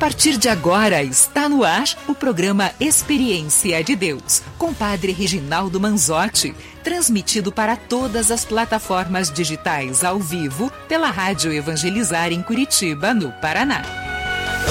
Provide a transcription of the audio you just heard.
partir de agora está no ar o programa Experiência de Deus, com Padre Reginaldo Manzotti, transmitido para todas as plataformas digitais ao vivo pela Rádio Evangelizar em Curitiba, no Paraná.